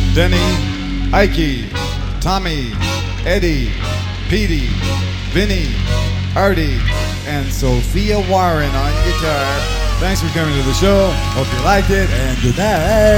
Denny, Ike, Tommy, Eddie, Petey, Vinny, Artie, and Sophia Warren on guitar. Thanks for coming to the show. Hope you liked it, and good night.